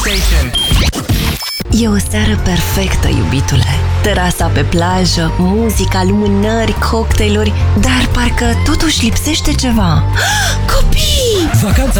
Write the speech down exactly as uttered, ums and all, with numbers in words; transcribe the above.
Station. E o seară perfectă, iubitule. Terasa pe plajă, muzica, lumânări, cocktailuri, dar parcă totuși lipsește ceva. Copii! Vacanța